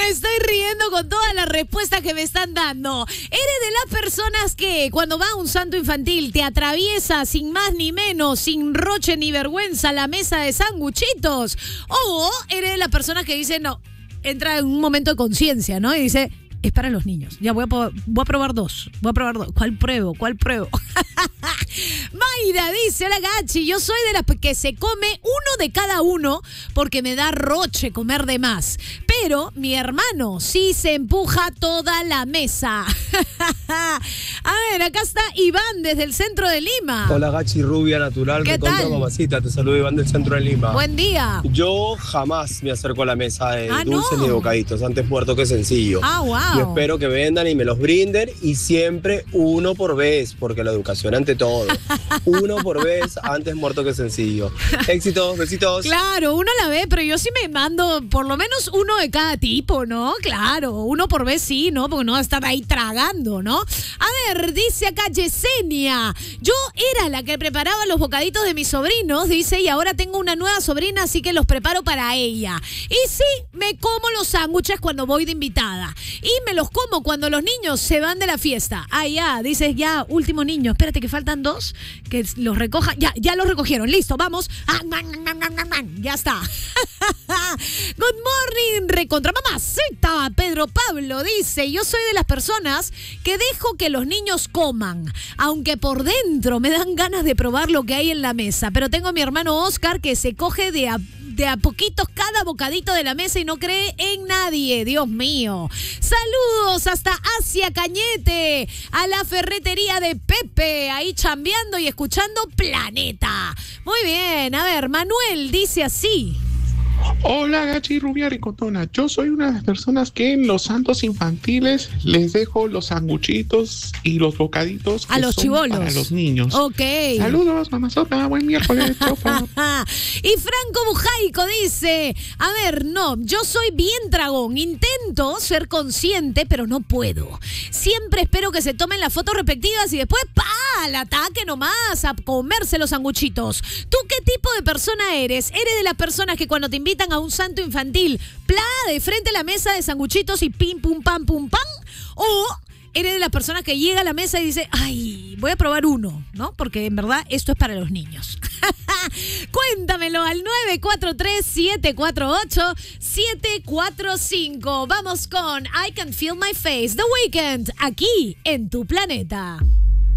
Me estoy riendo con todas las respuestas que me están dando. ¿Eres de las personas que cuando va a un santo infantil te atraviesa sin más ni menos, sin roche ni vergüenza, la mesa de sanguchitos? ¿O eres de las personas que dicen, no, entra en un momento de conciencia, ¿no? Y dice, es para los niños. Ya voy a probar dos. ¿Cuál pruebo? Mayra dice, hola Gachi, yo soy de las que se come uno de cada uno porque me da roche comer de más. Pero mi hermano sí se empuja toda la mesa. A ver, acá está Iván desde el centro de Lima. Hola Gachi, rubia natural. ¿Qué recontra tal? Mamacita, te saludo Iván del centro de Lima. Buen día. Yo jamás me acerco a la mesa de dulces no. ni de bocaditos, antes muerto que sencillo. Wow. Yo espero que vendan y me los brinden y siempre uno por vez, porque la educación ante todo. Uno por vez, antes muerto que sencillo. Éxitos, besitos. Claro, uno la ve, pero yo sí me mando por lo menos uno de cada tipo, ¿no? Claro, uno por vez sí, ¿no? Porque no va a estar ahí tragando, ¿no? A ver, dice acá Yesenia, yo era la que preparaba los bocaditos de mis sobrinos, dice, y ahora tengo una nueva sobrina, así que los preparo para ella. Y sí, me como los sándwiches cuando voy de invitada. Y me los como cuando los niños se van de la fiesta. Ah, ya, dices, ya, último niño, espérate que faltan dos, que los recojan. Ya los recogieron, listo, vamos. Ya está. Good morning, recontra mamacita. Pedro Pablo dice, yo soy de las personas que dejo que los niños coman, aunque por dentro me dan ganas de probar lo que hay en la mesa. Pero tengo a mi hermano Oscar que se coge de a poquitos cada bocadito de la mesa y no cree en nadie. Dios mío. Saludos hasta Asia Cañete, a la ferretería de Pepe, ahí chambeando y escuchando Planeta. Muy bien, a ver, Manuel dice así. Hola Gachi, rubia ricotona. Yo soy una de las personas que en los santos infantiles les dejo los sanguchitos y los bocaditos a los chibolos para los niños. Ok. Saludos, mamazota. Buen miércoles. Y Franco Bujaico dice, a ver, no, yo soy bien dragón. Intento ser consciente, pero no puedo. Siempre espero que se tomen las fotos respectivas y después, al ataque nomás, a comerse los sanguchitos. ¿Tú qué tipo de persona eres? ¿Eres de las personas que cuando te invitan a un santo infantil, de frente a la mesa de sanguchitos y pim, pum, pam, o eres de las personas que llega a la mesa y dice, ay, voy a probar uno, ¿no? Porque en verdad esto es para los niños. Cuéntamelo al 943-748-745. Vamos con I Can Feel My Face, The Weeknd, aquí en Tu Planeta.